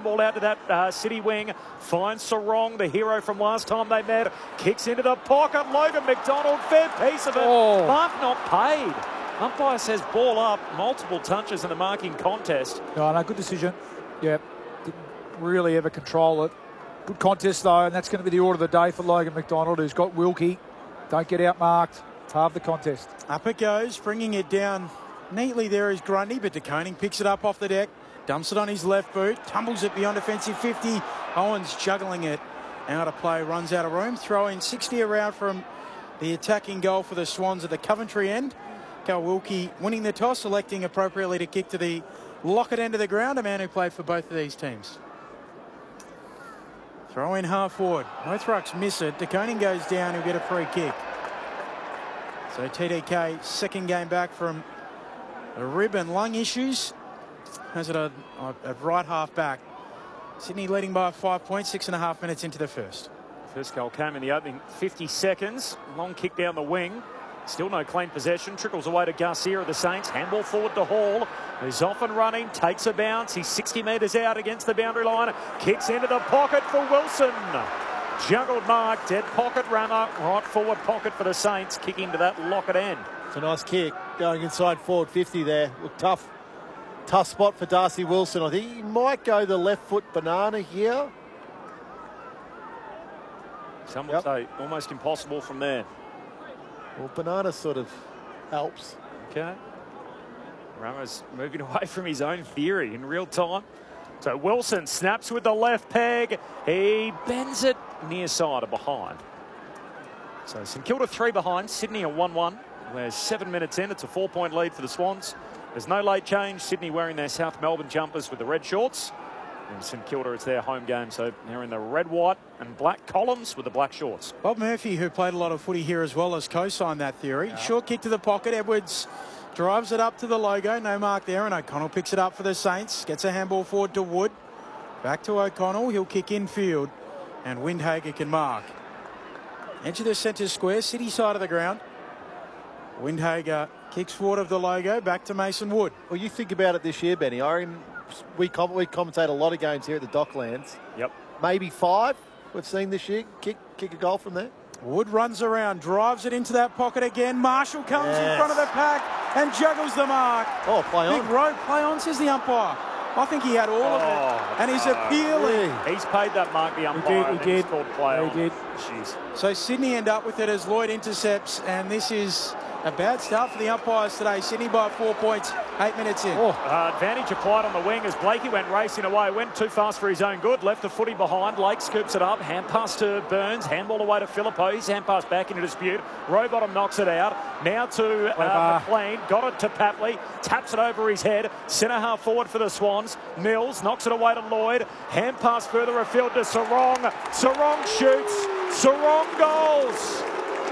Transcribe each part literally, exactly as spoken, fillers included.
ball out to that uh, City wing. Finds Sarong, the hero from last time they met. Kicks into the pocket. Logan McDonald, fair piece of it. Oh. Mark not paid. Umpire says ball up. Multiple touches in the marking contest. No, no, good decision. Yeah, didn't really ever control it. Good contest though, and that's going to be the order of the day for Logan McDonald, who's got Wilkie. Don't get outmarked. Halve the contest. Up it goes, bringing it down neatly there is Grundy, but De Koning picks it up off the deck, dumps it on his left boot, tumbles it beyond defensive fifty. Owens juggling it out of play, runs out of room. Throw in sixty around from the attacking goal for the Swans at the Coventry end. Cal Wilkie winning the toss, selecting appropriately to kick to the Lockett end of the ground, a man who played for both of these teams. Throw in half forward. Both rucks miss it. De Koning goes down, he'll get a free kick. So T D K, second game back from a rib and lung issues. Has it a, a right half back. Sydney leading by five points, six and a half minutes into the first. First goal came in the opening fifty seconds. Long kick down the wing. Still no clean possession. Trickles away to Garcia of the Saints. Handball forward to Hall. He's off and running. Takes a bounce. He's sixty metres out against the boundary line. Kicks into the pocket for Wilson. Juggled mark. Dead pocket runner. Right forward pocket for the Saints. Kicking to that Lockett end. It's a nice kick. Going inside forward fifty there. Look, tough. Tough spot for Darcy Wilson. I think he might go the left foot banana here. Some would Yep. say almost impossible from there. Well, banana sort of helps. Okay. Ramos moving away from his own theory in real time. So Wilson snaps with the left peg. He bends it near side or behind. So St Kilda three behind. Sydney a one one. We're seven minutes in. It's a four-point lead for the Swans. There's no late change. Sydney wearing their South Melbourne jumpers with the red shorts. And St Kilda, it's their home game, so they're in the red, white and black columns with the black shorts. Bob Murphy, who played a lot of footy here as well, as co-signed that theory. Yeah. Short kick to the pocket. Edwards drives it up to the logo. No mark there, and O'Connell picks it up for the Saints. Gets a handball forward to Wood. Back to O'Connell. He'll kick infield, and Windhager can mark. Edge of the centre square, city side of the ground. Windhager kicks forward of the logo. Back to Mason Wood. Well, you think about it this year, Benny. I reckon we, com we commentate a lot of games here at the Docklands. Yep. Maybe five we've seen this year. Kick, kick a goal from there. Wood runs around, drives it into that pocket again. Marshall comes Yes. in front of the pack and juggles the mark. Oh, play on. Big road, play on, says the umpire. I think he had all Oh, of it, and he's no. appealing. He's paid that mark, the umpire. He did, he and it's did. called play He on. did. Jeez. So Sydney end up with it as Lloyd intercepts, and this is a bad start for the umpires today. Sydney by four points, eight minutes in. Oh. Uh, advantage applied on the wing as Blakey went racing away. Went too fast for his own good. Left the footy behind. Lake scoops it up. Hand pass to Burns. Handball away to Filippo. His hand pass back into dispute. Rowbottom knocks it out. Now to uh, McLean. Got it to Papley. Taps it over his head. Centre half forward for the Swans. Mills knocks it away to Lloyd. Hand pass further afield to Sarong. Sarong shoots. Sarong goals.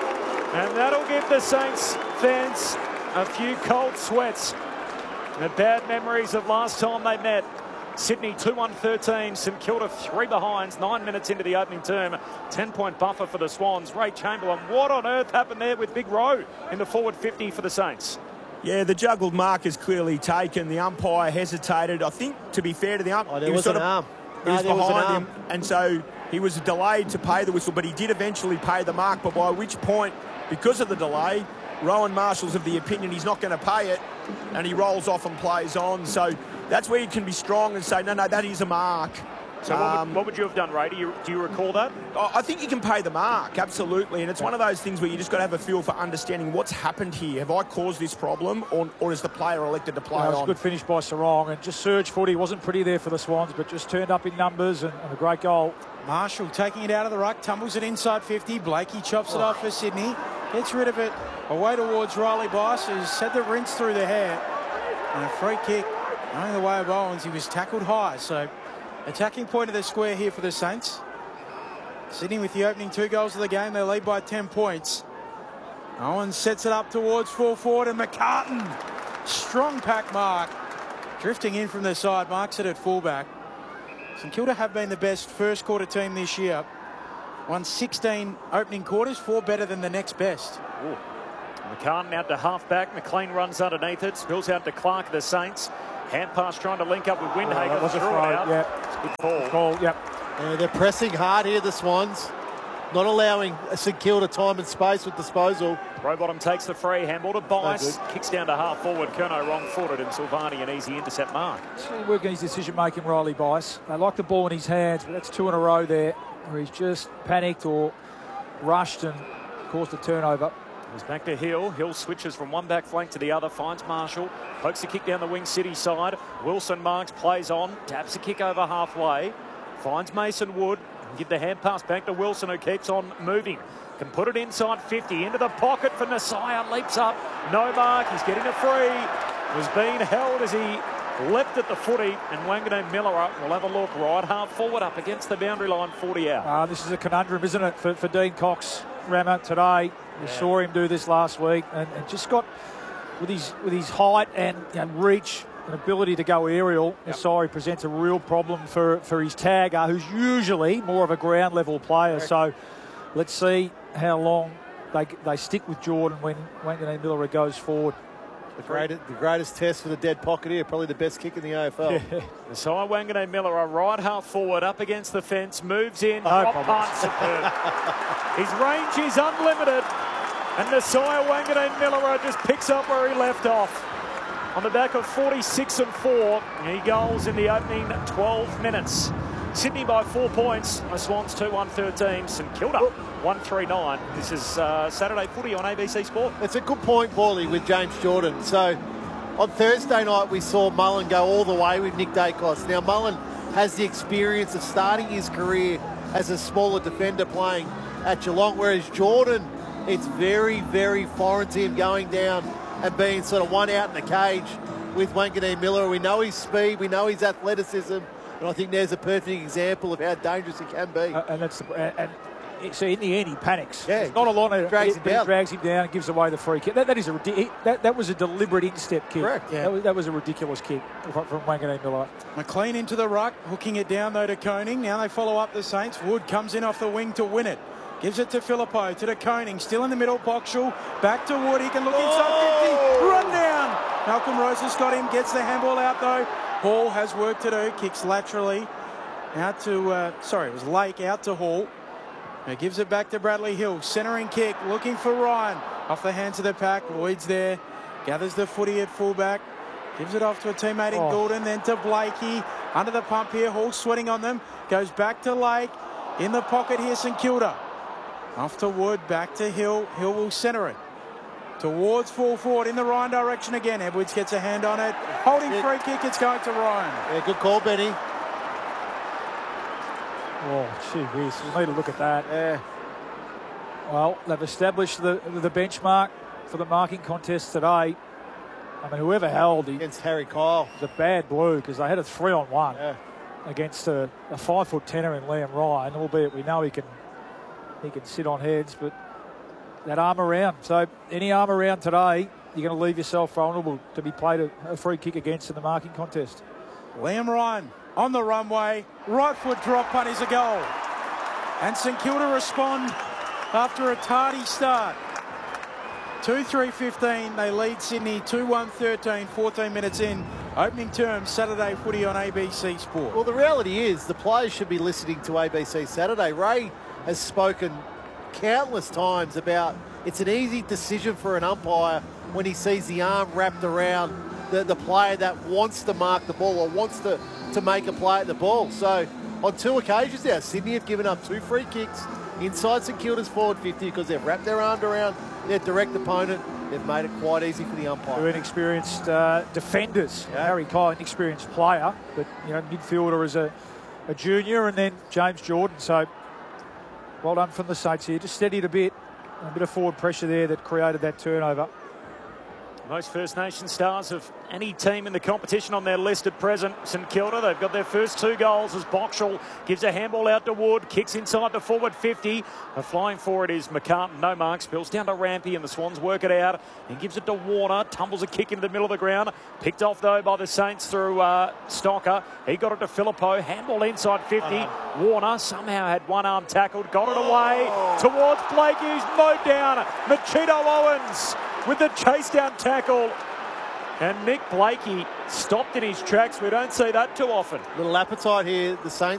And that'll give the Saints fans a few cold sweats. The bad memories of last time they met. Sydney two one thirteen, St Kilda three behinds, nine minutes into the opening term. ten-point buffer for the Swans. Ray Chamberlain, what on earth happened there with Big Rowe in the forward fifty for the Saints? Yeah, the juggled mark is clearly taken. The umpire hesitated. I think, to be fair to the umpire, Oh, there he was, was, an sort of, arm. he No, was there was an behind arm. him, and so he was delayed to pay the whistle, but he did eventually pay the mark, but by which point, because of the delay, Rowan Marshall's of the opinion he's not going to pay it, and he rolls off and plays on. So that's where you can be strong and say, no, no, that is a mark. So what, Um, would, what would you have done, Ray? Do you, do you recall that? I I think you can pay the mark, absolutely. And it's one of those things where you just got to have a feel for understanding what's happened here. Have I caused this problem, or, or is the player elected to play That was a on? good finish by Sarong, and just surge footy. Wasn't pretty there for the Swans, but just turned up in numbers, and, and a great goal. Marshall taking it out of the ruck, tumbles it inside fifty. Blakey chops it off for Sydney. Gets rid of it away towards Riley Bice, who's had the rinse through the hair. And a free kick going the way of Owens. He was tackled high, so attacking point of the square here for the Saints. Sydney with the opening two goals of the game. They lead by ten points. Owens sets it up towards full forward, and McCartan, strong pack mark. Drifting in from the side, marks it at fullback. St Kilda have been the best first quarter team this year. Won sixteen opening quarters, four better than the next best. Ooh. McCartan out to half-back. McLean runs underneath it. Spills out to Clark of the Saints. Hand pass trying to link up with Windhager. Oh, that was a Threw it throw, out. yeah. Good call. Call, yep. Yeah, they're pressing hard here, the Swans. Not allowing St Kilda time and space with disposal. Rowbottom takes the free, handball to Bice, No kicks down to half forward. Kerno wrong-footed, and Silvani an easy intercept mark. So working his decision-making, Riley Bice. They like the ball in his hands, but that's two in a row there where he's just panicked or rushed and caused a turnover. Goes back to Hill. Hill switches from one back flank to the other, finds Marshall, pokes the kick down the wing City side. Wilson marks, plays on, taps the kick over halfway, finds Mason Wood. Give the hand pass back to Wilson, who keeps on moving. Can put it inside fifty, into the pocket for Nasaya, leaps up, no mark, he's getting a free. Was being held as he leapt at the footy, and Wanganeen Miller will have a look right half forward up against the boundary line, forty out. Uh, this is a conundrum, isn't it, for, for Dean Cox, Rammer, today. We yeah. saw him do this last week, and, and just got, with his with his height and you know, reach, an ability to go aerial, yep. Sorry, presents a real problem for, for his tagger, who's usually more of a ground level player. Correct. So let's see how long they they stick with Jordan when Wanganeen Miller goes forward. The greatest, the greatest test for the dead pocket here, probably the best kick in the A F L. Yeah. So Wanganeen Miller, a right half forward up against the fence, moves in, no drop punt, superb. His range is unlimited, and Nasiah Wanganeen Miller just picks up where he left off. On the back of forty-six and four, he goals in the opening twelve minutes. Sydney by four points. The Swans two one thirteen. St Kilda one three nine. This is uh, Saturday footy on A B C Sport. It's a good point, Paulie, with James Jordan. So on Thursday night, we saw Mullen go all the way with Nick Dacos. Now, Mullen has the experience of starting his career as a smaller defender playing at Geelong, whereas Jordan, it's very, very foreign to him going down and being sort of one out in the cage with Wanganeen Miller. We know his speed, we know his athleticism, and I think there's a perfect example of how dangerous he can be. Uh, and that's the, and, and so in the end he panics. Yeah, There's not a lot of drags it, him but down. he drags him down and gives away the free kick. That, that is a that, that was a deliberate instep kick. Correct. Yeah. That was, that was a ridiculous kick from, from Wanganeen Miller. McLean into the ruck, hooking it down though to Koning. Now they follow up the Saints. Wood comes in off the wing to win it. Gives it to Phillippo, to the Koning, still in the middle, Boxall, back to Wood, he can look inside Oh! fifty, run down. Malcolm Rose has got him, gets the handball out though. Hall has work to do, kicks laterally, out to, uh, sorry, it was Lake, out to Hall. Now gives it back to Bradley Hill, centering kick, looking for Ryan. Off the hands of the pack, Lloyd's there, gathers the footy at fullback, gives it off to a teammate in Oh. Goulden, then to Blakey, under the pump here, Hall sweating on them, goes back to Lake, in the pocket here, St Kilda. Off to Wood, back to Hill. Hill will centre it. Towards full forward in the Ryan direction again. Edwards gets a hand on it. Holding Yeah. free kick, it's going to Ryan. Yeah, good call, Benny. Oh, gee whiz, we need to look at that. Yeah. Well, they've established the, the benchmark for the marking contest today. I mean, whoever held, he, Against Harry Kyle. the bad blue, because they had a three on one Yeah. against a, a five foot tenner in Liam Ryan, albeit we know he can he can sit on heads, but that arm around. So any arm around today, you're going to leave yourself vulnerable to be played a, a free kick against in the marking contest. Liam Ryan on the runway. Right foot drop punt is a goal. And St Kilda respond after a tardy start. two three fifteen, they lead Sydney two one thirteen, fourteen minutes in. Opening term, Saturday footy on A B C Sport. Well, the reality is the players should be listening to A B C Saturday. Ray has spoken countless times about it's an easy decision for an umpire when he sees the arm wrapped around the, the player that wants to mark the ball or wants to, to make a play at the ball. So on two occasions now, Sydney have given up two free kicks inside St Kilda's forward fifty because they've wrapped their arm around their direct opponent. They've made it quite easy for the umpire. Two inexperienced uh, defenders. Yeah. Harry Kyle, an experienced player, but you know, midfielder as a, a junior, and then James Jordan. So well done from the Saints here. Just steadied a bit, a bit of forward pressure there that created that turnover. Most First Nation stars of any team in the competition on their list at present. St Kilda, they've got their first two goals as Boxall gives a handball out to Wood, kicks inside the forward fifty. A flying forward is McCartan, no mark, spills down to Rampy, and the Swans work it out and gives it to Warner. Tumbles a kick into the middle of the ground. Picked off, though, by the Saints through uh, Stocker. He got it to Phillippo, handball inside fifty. Uh-huh. Warner somehow had one arm tackled, got it away oh. towards Blake, who's mowed down. Machito Owens with the chase down tackle. And Nick Blakey stopped in his tracks. We don't see that too often. Little appetite here. The Saints